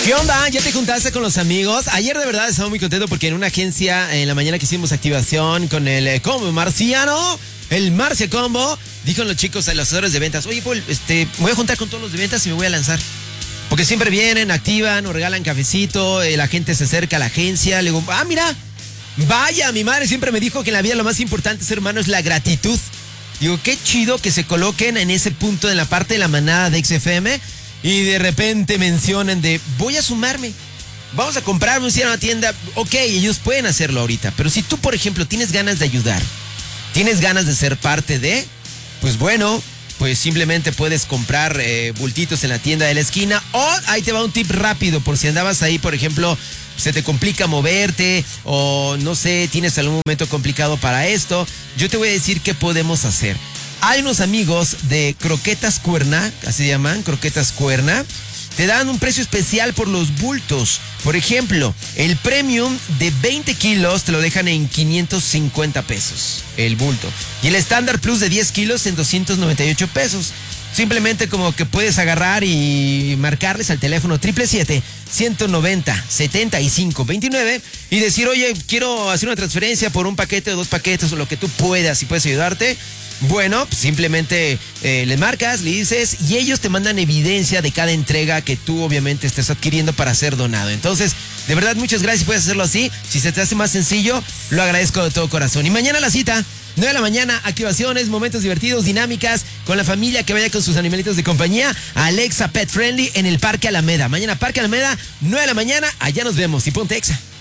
¿Qué onda? ¿Ya te juntaste con los amigos? Ayer de verdad estaba muy contento porque en una agencia en la mañana que hicimos activación con el combo marciano, el Marcia Combo, dijo los chicos a los asesores de ventas, oye Paul, me voy a juntar con todos los de ventas y me voy a lanzar. Porque siempre vienen, activan, nos regalan cafecito, la gente se acerca a la agencia, le digo, mira, vaya, mi madre siempre me dijo que en la vida lo más importante, ser humano, es la gratitud. Digo, qué chido que se coloquen en ese punto en la parte de la manada de XFM y de repente mencionan de, voy a sumarme, vamos a comprarme un cierre a una tienda. Ok, ellos pueden hacerlo ahorita, pero si tú, por ejemplo, tienes ganas de ayudar, tienes ganas de ser parte de, pues bueno, pues simplemente puedes comprar bultitos en la tienda de la esquina. O ahí te va un tip rápido por si andabas ahí, por ejemplo, se te complica moverte o no sé, tienes algún momento complicado para esto. Yo te voy a decir qué podemos hacer. Hay unos amigos de Croquetas Cuerna, así se llaman, Croquetas Cuerna. Te dan un precio especial por los bultos. Por ejemplo, el premium de 20 kilos te lo dejan en 550 pesos, el bulto. Y el estándar plus de 10 kilos en 298 pesos. Simplemente como que puedes agarrar y marcarles al teléfono 777-190-7529 y decir, oye, quiero hacer una transferencia por un paquete o 2 paquetes o lo que tú puedas, si puedes ayudarte. Bueno, pues simplemente le marcas, le dices y ellos te mandan evidencia de cada entrega que tú obviamente estés adquiriendo para ser donado. Entonces, de verdad, muchas gracias, puedes hacerlo así. Si se te hace más sencillo, lo agradezco de todo corazón. Y mañana la cita, 9 de la mañana, activaciones, momentos divertidos, dinámicas, con la familia que vaya con sus animalitos de compañía, Alexa Pet Friendly en el Parque Alameda. Mañana Parque Alameda, 9 de la mañana, allá nos vemos y ponte Exa.